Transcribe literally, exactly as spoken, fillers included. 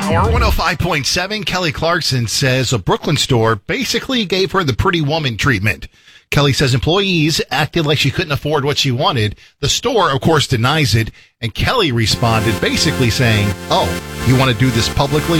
Power one oh five point seven, Kelly Clarkson says a Brooklyn store basically gave her the pretty woman treatment. Kelly says employees acted like she couldn't afford what she wanted. The store, of course, denies it. And Kelly responded basically saying, oh, you want to do this publicly?